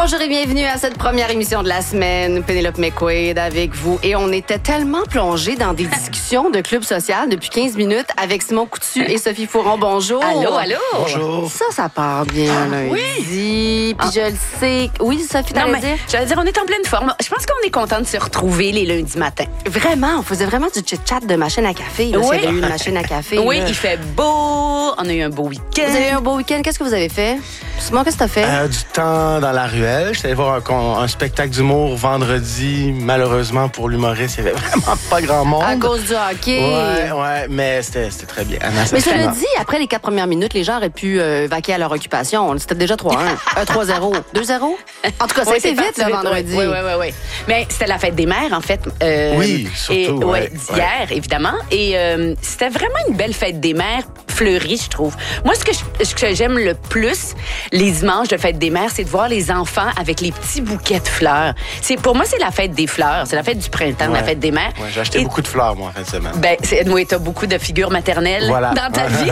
Bonjour et bienvenue à cette première émission de la semaine. Pénélope McQuaid avec vous. Et on était tellement plongés dans des discussions de club social depuis 15 minutes avec Simon Coutu et Sophie Fouron. Bonjour. Allô, allô. Bonjour. Ça part bien lundi. Oui. Puis je le sais. Oui, Sophie, t'allais dire? J'allais dire, on est en pleine forme. Je pense qu'on est content de se retrouver les lundis matins. Vraiment, on faisait vraiment du chit-chat de machine à café. Là, Oui. s'il y avait eu une machine à café. Oui, là. il fait beau. On a eu un beau week-end. Vous avez eu un beau week-end. Qu'est-ce que vous avez fait? Simon, qu'est-ce que t'as fait? Du temps dans la ruelle. J'étais allé voir un spectacle d'humour vendredi. Malheureusement, pour l'humoriste, il n'y avait vraiment pas grand monde. À cause du hockey. Ouais, mais c'était très bien. Mais cela dit, après les 4 premières minutes, les gens auraient pu vaquer à leur occupation. C'était déjà 3-1, 3-0, 2-0. En tout cas, ça a été vite le vendredi. Oui. Mais c'était la fête des mères, en fait. Oui, surtout. D'hier, évidemment. Et c'était vraiment une belle fête des mères fleurie, je trouve. Moi, ce que j'aime le plus, les dimanches de fête des mères, c'est de voir les enfants avec les petits bouquets de fleurs. Pour moi, c'est la fête des fleurs. C'est la fête du printemps, la fête des mères. Ouais, j'ai acheté beaucoup de fleurs, moi, en fin de semaine. Oui, t'as beaucoup de figures maternelles dans ta vie.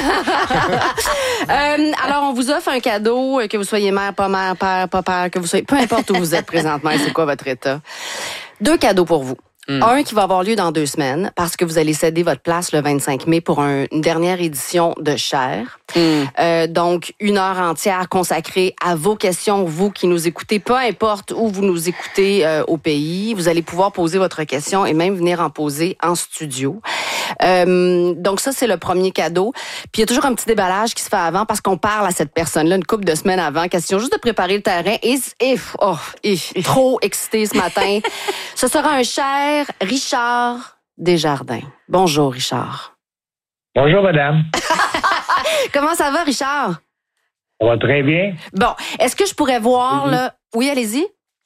Alors, on vous offre un cadeau, que vous soyez mère, pas mère, père, pas père, que vous soyez... Peu importe où vous êtes présentement et c'est quoi votre état. 2 cadeaux pour vous. Un qui va avoir lieu dans 2 semaines parce que vous allez céder votre place le 25 mai pour une dernière édition de Cher. Donc, 1 heure entière consacrée à vos questions, vous qui nous écoutez, peu importe où vous nous écoutez au pays. Vous allez pouvoir poser votre question et même venir en poser en studio. Donc ça, c'est le premier cadeau. Puis il y a toujours un petit déballage qui se fait avant parce qu'on parle à cette personne-là une couple de semaines avant. Question juste de préparer le terrain. Trop excité ce matin. Ce sera un Cher Richard Desjardins. Bonjour, Richard. Bonjour, madame. Comment ça va, Richard? Ça va très bien. Bon, est-ce que je pourrais voir, là... Oui, allez-y.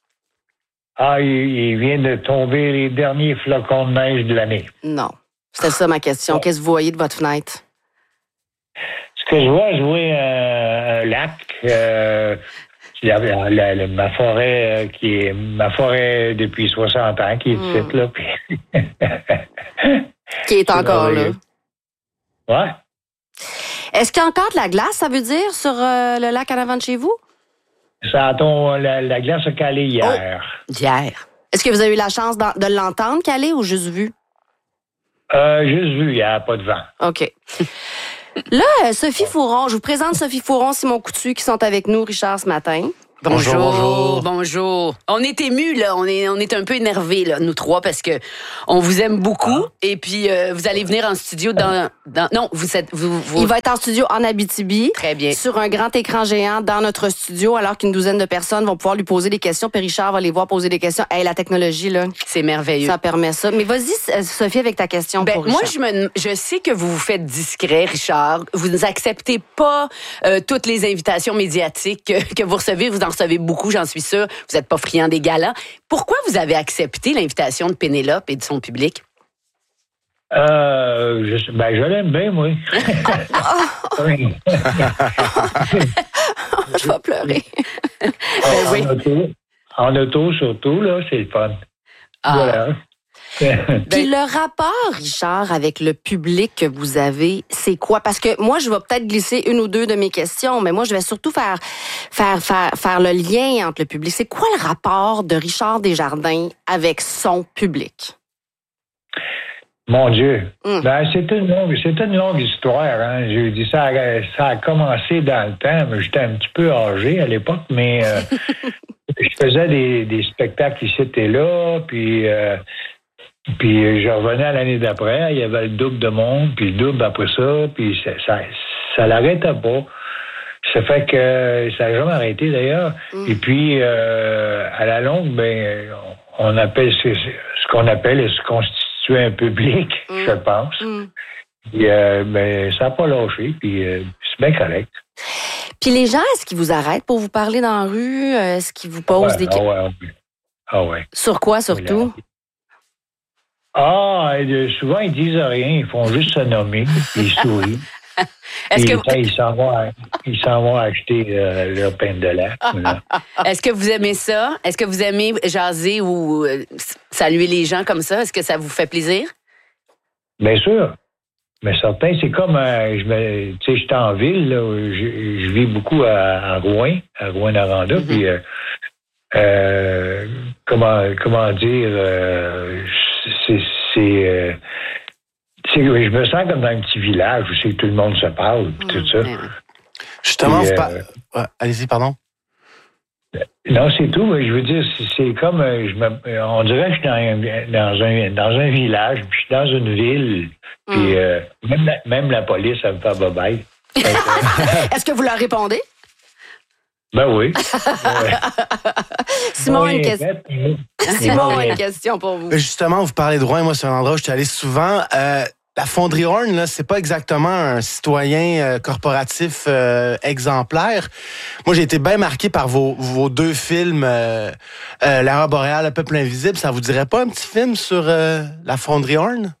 Il vient de tomber les derniers flocons de neige de l'année. Non. C'était ça ma question. Qu'est-ce que vous voyez de votre fenêtre? Ce que je vois un lac. Ma forêt, qui est ma forêt depuis 60 ans, qui est ici, là. Qui est encore là. Ouais. Est-ce qu'il y a encore de la glace, ça veut dire, sur le lac en avant de chez vous? La glace a calé hier. Hier. Est-ce que vous avez eu la chance de l'entendre caler ou juste vu? Juste vu, il n'y a pas de vent. OK. Là, Sophie Fouron, je vous présente Sophie Fouron, Simon Coutu qui sont avec nous, Richard, ce matin. Bonjour. On est émus, là. On est un peu énervés, là, nous 3, parce que on vous aime beaucoup. Et puis, vous allez venir en studio non, Il va être en studio en Abitibi. Très bien. Sur un grand écran géant dans notre studio, alors qu'une douzaine de personnes vont pouvoir lui poser des questions. Puis Richard va les voir poser des questions. Hey, la technologie, là. C'est merveilleux. Ça permet ça. Mais vas-y, Sophie, avec ta question pour Richard. Moi, je sais que vous vous faites discret, Richard. Vous n'acceptez pas toutes les invitations médiatiques que vous recevez. Vous en recevez beaucoup, j'en suis sûre. Vous n'êtes pas friand des galas. Pourquoi vous avez accepté l'invitation de Pénélope et de son public? Je l'aime bien, moi. Je vais pleurer. En auto, surtout, là, c'est le fun. Voilà. Puis le rapport, Richard, avec le public que vous avez, c'est quoi? Parce que moi, je vais peut-être glisser 1 ou 2 de mes questions, mais moi, je vais surtout faire le lien entre le public. C'est quoi le rapport de Richard Desjardins avec son public? Mon Dieu. C'est une longue histoire. Hein. Je dis ça a commencé dans le temps, mais j'étais un petit peu âgé à l'époque, mais je faisais des spectacles ici et là, puis je revenais à l'année d'après, il y avait le double de monde, puis le double après ça, puis ça l'arrêtait pas. Ça fait que ça n'a jamais arrêté d'ailleurs. Et puis, à la longue, on appelle ce qu'on appelle se constituer un public, je pense. Puis, ça n'a pas lâché, puis c'est bien correct. Puis les gens, est-ce qu'ils vous arrêtent pour vous parler dans la rue? Est-ce qu'ils vous posent des questions? Ah ouais. Sur quoi, surtout? Souvent, ils disent rien. Ils font juste se nommer. Ils sourient. Ils s'en vont acheter leur pain de lait. Voilà. Est-ce que vous aimez ça? Est-ce que vous aimez jaser ou saluer les gens comme ça? Est-ce que ça vous fait plaisir? Bien sûr. Mais certain, c'est comme, j'étais en ville, là, je vis beaucoup à Rouen, à Rouen-Noranda, puis comment dire, je me sens comme dans un petit village où c'est que tout le monde se parle, tout ça. Justement, allez-y, pardon. Non, c'est tout. Mais je veux dire, c'est comme, on dirait que je suis dans un village, puis je suis dans une ville, puis même la police, ça me fait bye-bye. Est-ce que vous leur répondez? Ben oui. Simon a une question. Simon a une question pour vous. Justement, vous parlez de Rouen, moi, c'est un endroit où je suis allé souvent. La Fonderie Horn, là, c'est pas exactement un citoyen corporatif exemplaire. Moi, j'ai été bien marqué par vos deux films, L'Aurore boréale, Le peuple invisible. Ça vous dirait pas un petit film sur la Fonderie Horn?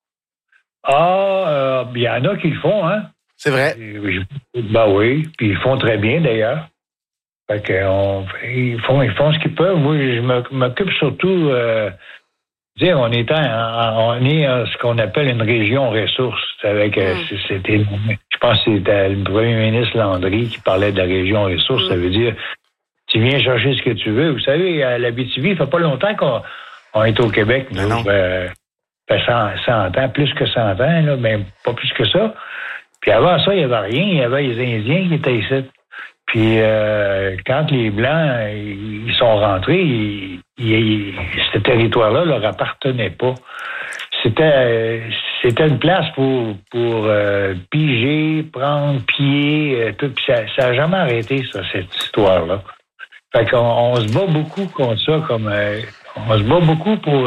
Il y en a qui le font, hein? C'est vrai. Ben oui, puis ils font très bien, d'ailleurs. Fait que ils font ce qu'ils peuvent. Moi, je m'occupe surtout... on est ce qu'on appelle une région ressource. Je pense que c'était le premier ministre Landry qui parlait de la région ressource. Ça veut dire, tu viens chercher ce que tu veux. Vous savez, à l'Abitibi, il fait pas longtemps qu'on est au Québec. Ça fait 100 ans, plus que 100 ans, là, mais pas plus que ça. Puis avant ça, il n'y avait rien. Il y avait les Indiens qui étaient ici. Puis quand les Blancs ils sont rentrés, ce territoire-là leur appartenait pas. C'était une place pour piger, prendre pied, tout. Puis ça n'a jamais arrêté, ça, cette histoire-là. Fait qu'on se bat beaucoup contre ça, on se bat beaucoup pour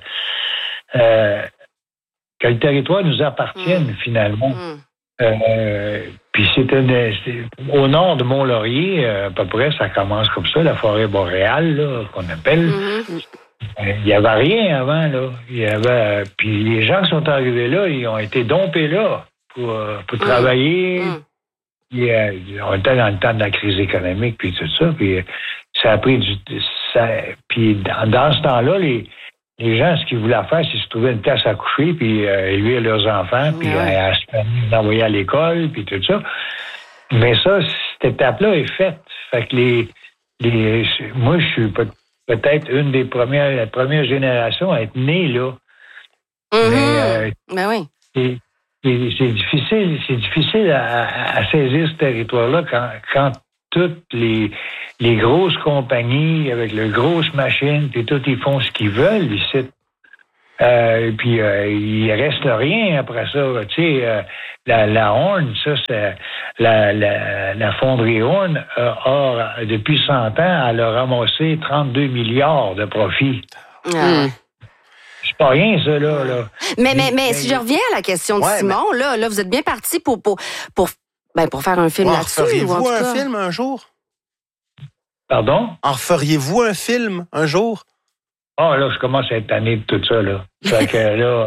que le territoire nous appartienne finalement. Puis c'est au nord de Mont-Laurier, à peu près, ça commence comme ça, la forêt boréale, là, qu'on appelle. Il n'y avait rien avant, là. Puis les gens qui sont arrivés là, ils ont été dompés là pour travailler. On était dans le temps de la crise économique, puis tout ça. Puis ça a pris puis dans ce temps-là, les gens, ce qu'ils voulaient faire, c'est se trouver une place à coucher, puis élever leurs enfants, puis à se envoyer à l'école, puis tout ça. Mais ça, cette étape-là est faite. Fait que moi, je suis peut-être une des la première génération à être née là. Mais oui. C'est difficile à saisir ce territoire-là quand toutes les grosses compagnies avec les grosses machines, puis tout, ils font ce qu'ils veulent ici. Puis il reste rien après ça. Tu sais, la Horn, ça, c'est la fonderie Horn depuis 100 ans, elle a ramassé 32 milliards de profits. C'est pas rien, ça, là. Mais si je reviens à la question de Simon, là, vous êtes bien parti pour faire un film là-dessus. En feriez-vous un film un jour? Pardon? En referiez-vous un film un jour? Là, je commence à être tanné de tout ça, là. Fait que là...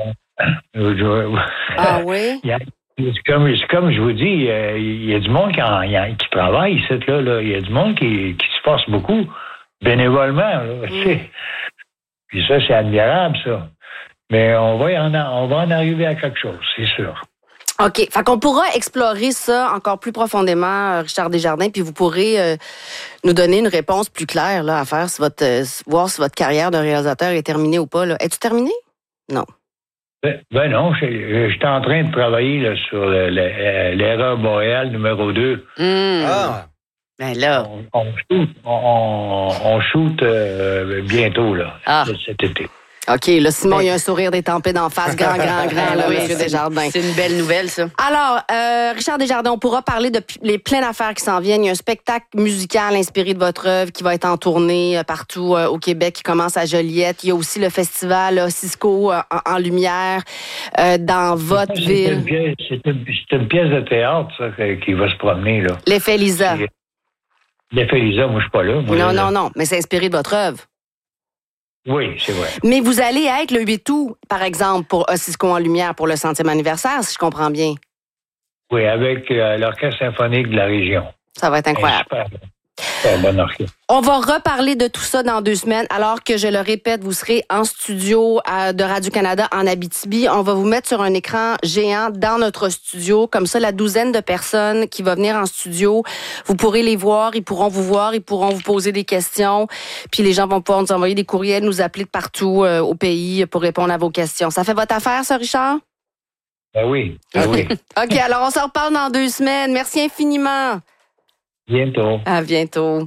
oui? C'est comme je vous dis, il y a du monde qui travaille ici, là. Il y a du monde qui se force beaucoup, bénévolement, là, tu sais. Puis ça, c'est admirable, ça. Mais on va en arriver à quelque chose, c'est sûr. OK. Fait qu'on pourra explorer ça encore plus profondément, Richard Desjardins, puis vous pourrez nous donner une réponse plus claire là, à faire, voir si votre carrière de réalisateur est terminée ou pas. Là. Es-tu terminé? Non. Ben non, j'étais en train de travailler là, sur l'Aurore boréale numéro 2. Ben là. On shoot bientôt, là, cet été. OK, là, Simon, il y a un sourire détempé d'en face, grand, là, M. Desjardins. C'est une belle nouvelle, ça. Alors, Richard Desjardins, on pourra parler de les plein d'affaires qui s'en viennent. Il y a un spectacle musical inspiré de votre œuvre qui va être en tournée partout au Québec, qui commence à Joliette. Il y a aussi le festival Cisco en lumière dans votre ville. C'est une pièce de théâtre, ça, qui va se promener, là. L'effet Lisa. L'effet Lisa, moi, je suis pas là. Non, mais c'est inspiré de votre œuvre. Oui, c'est vrai. Mais vous allez être le 8 août, par exemple, pour Cisco en lumière pour le 100e anniversaire, si je comprends bien. Oui, avec l'Orchestre symphonique de la région. Ça va être incroyable. Bon orchestre. On va reparler de tout ça dans 2 semaines, alors que, je le répète, vous serez en studio de Radio-Canada en Abitibi. On va vous mettre sur un écran géant dans notre studio. Comme ça, la douzaine de personnes qui vont venir en studio, vous pourrez les voir, ils pourront vous voir, ils pourront vous poser des questions. Puis les gens vont pouvoir nous envoyer des courriels, nous appeler de partout au pays pour répondre à vos questions. Ça fait votre affaire, ça, Richard? Ben oui, ben oui. OK, alors on se reparle dans 2 semaines. Merci infiniment. Bientôt. À bientôt.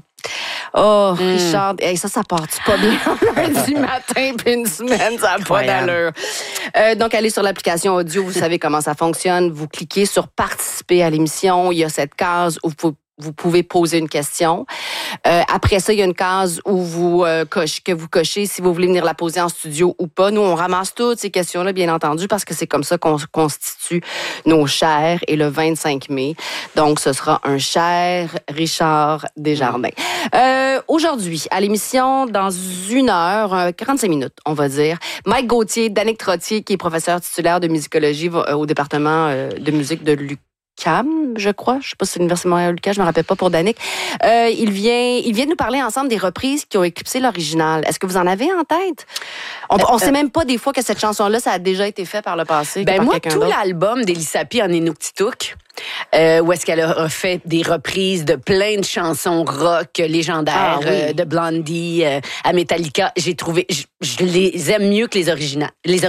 Oh, Richard, hey, ça part-tu pas bien lundi matin, puis une semaine, ça n'a pas d'allure. Donc, allez sur l'application audio, vous savez comment ça fonctionne. Vous cliquez sur « Participer à l'émission ». Il y a cette case où vous pouvez poser une question. Après ça, il y a une case où que vous cochez si vous voulez venir la poser en studio ou pas. Nous, on ramasse toutes ces questions-là, bien entendu, parce que c'est comme ça qu'on constitue nos chairs. Et le 25 mai, donc, ce sera un cher Richard Desjardins. Aujourd'hui, à l'émission, dans 1 heure, 45 minutes, on va dire, Mike Gauthier, Danick Trottier, qui est professeur titulaire de musicologie au département de musique de l'UQAM, je crois. Je sais pas si c'est l'Université Montréal-UQAM, je me rappelle pas pour Danick. Il vient nous parler ensemble des reprises qui ont éclipsé l'original. Est-ce que vous en avez en tête? On sait même pas des fois que cette chanson-là, ça a déjà été fait par le passé. Ben par moi, quelqu'un tout d'autre. l'album d'Elisapie en Inuktitut, où est-ce qu'elle a fait des reprises de plein de chansons rock légendaires, de Blondie à Metallica. J'ai trouvé, je les aime mieux que les originales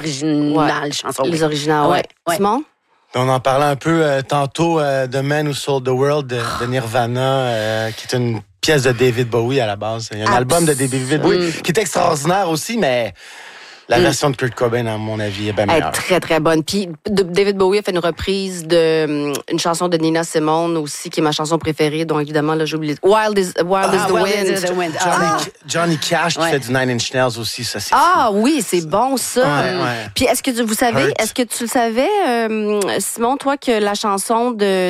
chansons. Les originales, ouais. Simon? On en parlait un peu tantôt de Man Who Sold the World de Nirvana, qui est une pièce de David Bowie à la base. Il y a un album de David Bowie qui est extraordinaire aussi, mais la version de Kurt Cobain, à mon avis, est bien meilleure. Elle est très, très bonne. Puis David Bowie a fait une reprise d'une chanson de Nina Simone aussi, qui est ma chanson préférée, dont évidemment, là, j'oublie. Wild is the Wind. Johnny Cash qui fait du Nine Inch Nails aussi, ça c'est Ah fou. oui, c'est bon ça. Ouais. Puis est-ce que tu le savais, Simon, toi, que la chanson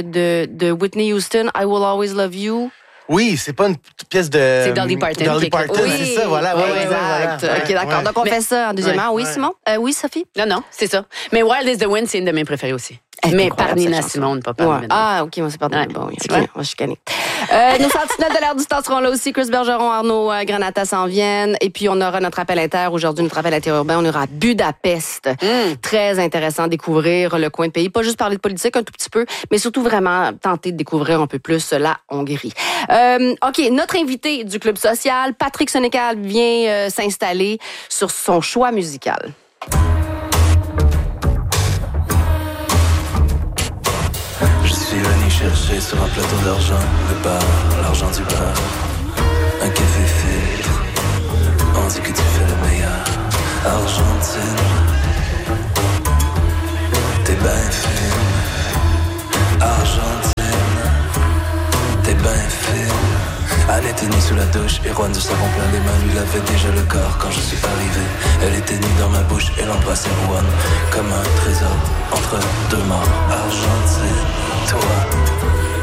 de Whitney Houston, I Will Always Love You, Oui, c'est pas une pièce de... C'est Dolly Parton. Dolly Parton, Oui. c'est ça, voilà. Oui, voilà. exact. OK, d'accord. Donc, on fait ça en deuxièmement. Oui, Simon? Oui, Sophie? Non, c'est ça. Mais Wild is the Wind, c'est une de mes préférées aussi. Mais par Nina Simone, pas par Nina. Ah, OK, moi, c'est par Nina. Bon, oui, OK, on va chicaner. Nos sentinelles de l'air du temps seront là aussi. Chris Bergeron, Arnaud Granata s'en viennent. Et puis, on aura notre appel inter. Aujourd'hui, notre appel interurbain. On ira à Budapest. Très intéressant, découvrir le coin de pays. Pas juste parler de politique un tout petit peu, mais surtout vraiment tenter de découvrir un peu plus la Hongrie. OK, notre invité du Club social, Patrick Sénécal, vient s'installer sur son choix musical. Je suis venu chercher sur un plateau d'argent le bar, l'argent du bar, un café filtre. On dit que tu fais le meilleur. Argentine, t'es ben fine. Argentine, t'es ben fine. Anne était nue sous la douche et Juan de savon plein les mains lui lavait déjà le corps quand je suis arrivé. Elle était nue dans ma bouche et l'embrassait Juan comme un trésor entre 2 morts. Argentine, toi